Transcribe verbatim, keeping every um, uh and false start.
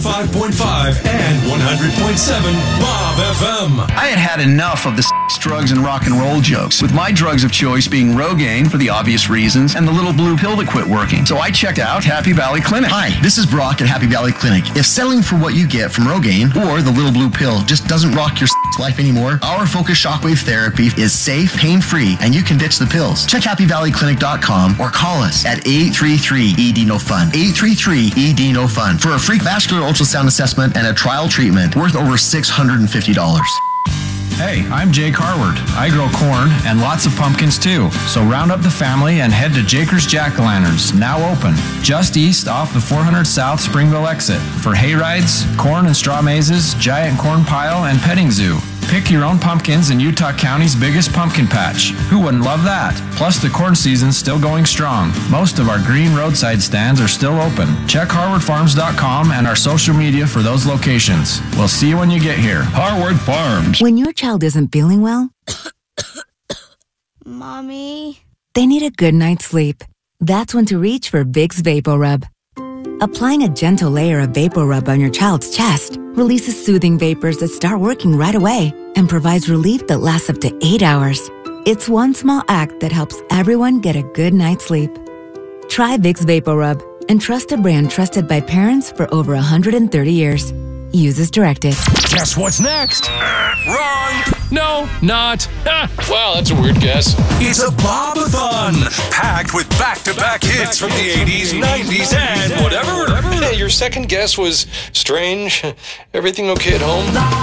five point five and one hundred point seven Bob F M. I had had enough of the sex, drugs, and rock and roll jokes, with my drugs of choice being Rogaine for the obvious reasons and the little blue pill to quit working. So I checked out Happy Valley Clinic. Hi, this is Brock at Happy Valley Clinic. If settling for what you get from Rogaine or the little blue pill just doesn't rock your life anymore, our Focus Shockwave Therapy is safe, pain-free, and you can ditch the pills. Check happy valley clinic dot com or call us at eight three three E D N O F U N. eight three three E D N O F U N for a free vascular ultrasound assessment and a trial treatment worth over six hundred fifty dollars. Hey, I'm Jake Harward. I grow corn and lots of pumpkins too. So round up the family and head to Jaker's Jack-O-Lanterns, now open, just east off the four hundred South Springville exit, for hay rides, corn and straw mazes, giant corn pile, and petting zoo. Pick your own pumpkins in Utah County's biggest pumpkin patch. Who wouldn't love that? Plus, the corn season's still going strong. Most of our green roadside stands are still open. Check harward farms dot com and our social media for those locations. We'll see you when you get here. Harward Farms. When your child isn't feeling well, Mommy, they need a good night's sleep. That's when to reach for Vicks VapoRub. Applying a gentle layer of VapoRub on your child's chest releases soothing vapors that start working right away and provides relief that lasts up to eight hours. It's one small act that helps everyone get a good night's sleep. Try Vicks VapoRub and trust a brand trusted by parents for over one hundred thirty years. Use as directed. Guess what's next? Uh, wrong. No, not. Ah, well, that's a weird guess. It's a Bob-a-thon, packed with back-to-back hits from the eighties, nineties, and whatever. Hey, your second guess was strange. Everything okay at home?